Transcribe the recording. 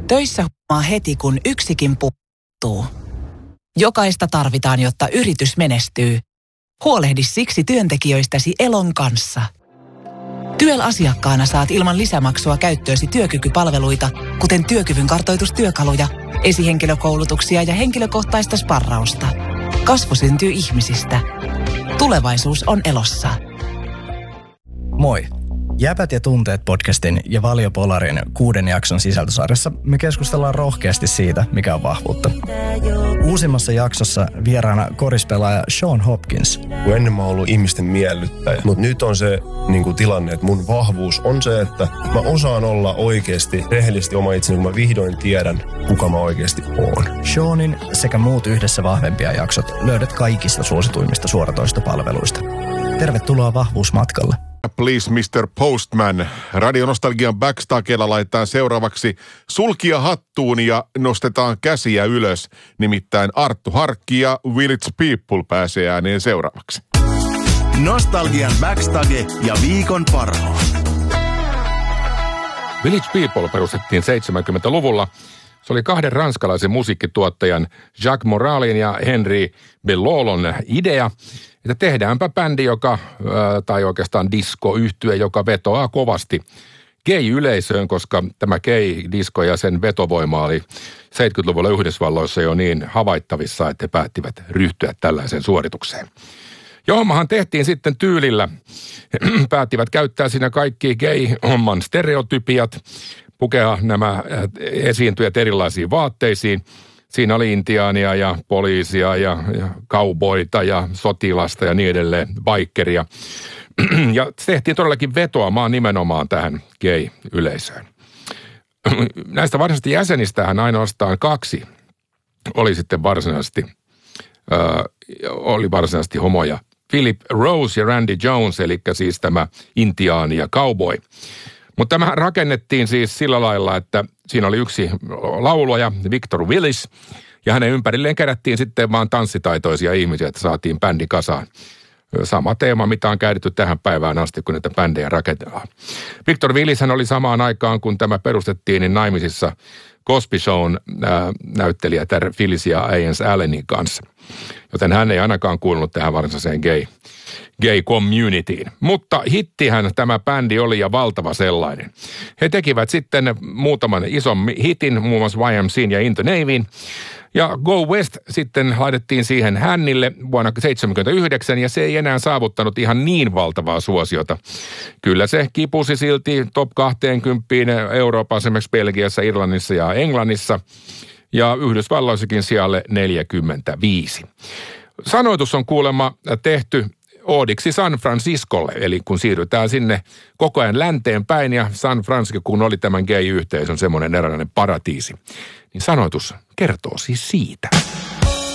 Töissä huomaa heti, kun yksikin puuttuu. Jokaista tarvitaan, jotta yritys menestyy. Huolehdi siksi työntekijöistäsi Elon kanssa. TYEL-asiakkaana saat ilman lisämaksua käyttöösi työkykypalveluita, kuten työkyvyn kartoitustyökaluja, esihenkilökoulutuksia ja henkilökohtaista sparrausta. Kasvu syntyy ihmisistä. Tulevaisuus on Elossa. Moi! Jäpät ja tunteet podcastin ja Valio Polarin 6 jakson sisältösarjassa me keskustellaan rohkeasti siitä, mikä on vahvuutta. Uusimmassa jaksossa vieraana korispelaaja Sean Hopkins. Ennen mä oon ollut ihmisten miellyttäjä, mutta nyt on se tilanne, että mun vahvuus on se, että mä osaan olla oikeasti rehellisesti oma itseni, kun mä vihdoin tiedän, kuka mä oikeasti oon. Seanin sekä muut yhdessä vahvempia jaksot löydät kaikista suosituimmista suoratoistopalveluista. Tervetuloa vahvuusmatkalle. Please Mr. Postman. Radionostalgian backstagella laitetaan seuraavaksi sulkia hattuun ja nostetaan käsiä ylös. Nimittäin Arttu Harkki ja Village People pääsee ääneen seuraavaksi. Nostalgian backstage ja viikon parhaat. Village People perustettiin 70-luvulla. Se oli 2 ranskalaisen musiikkituottajan Jacques Moralin ja Henry Bellolon idea, että tehdäänpä bändi, tai oikeastaan disco-yhtye, joka vetoaa kovasti gay-yleisöön, koska tämä gay-disko ja sen vetovoima oli 70-luvulla Yhdysvalloissa jo niin havaittavissa, että he päättivät ryhtyä tällaiseen suoritukseen. Ja hommahan tehtiin sitten tyylillä. Päättivät käyttää siinä kaikki gay-homman stereotypiat, pukea nämä esiintyjät erilaisiin vaatteisiin. Siinä oli intiaania ja poliisia ja cowboyta ja sotilasta ja niin edelleen, bikeria. Ja tehtiin todellakin vetoamaan nimenomaan tähän gay-yleisöön. Näistä varsinaisista jäsenistähän ainoastaan 2 oli sitten varsinaisesti homoja. Philip Rose ja Randy Jones, eli siis tämä intiaani ja cowboy. Mutta tämä rakennettiin siis sillä lailla, että siinä oli yksi laulaja, Victor Willis, ja hänen ympärilleen kerättiin sitten vaan tanssitaitoisia ihmisiä, että saatiin bändi kasaan. Sama teema, mitä on käytetty tähän päivään asti, kun näitä bändejä rakennetaan. Victor Willis hän oli samaan aikaan, kun tämä perustettiin, niin naimisissa Cosby Shown näyttelijä Felicia Ayens Allenin kanssa. Joten hän ei ainakaan kuulunut tähän varsinaiseen gay communityin. Mutta hittihän tämä bändi oli ja valtava sellainen. He tekivät sitten muutaman ison hitin, muun muassa YMC:n ja Into Navyn. Ja Go West sitten laitettiin siihen hännille vuonna 1979 ja se ei enää saavuttanut ihan niin valtavaa suosiota. Kyllä se kipusi silti top 20 Euroopassa, esimerkiksi Belgiassa, Irlannissa ja Englannissa ja Yhdysvalloissakin sijalle 45. Sanoitus on kuulemma tehty oodiksi San Franciscolle, eli kun siirrytään sinne koko ajan länteen päin ja San Francisco, kun oli tämän gay-yhteisön semmoinen eräänlainen paratiisi, niin sanoitus kertoo siis siitä.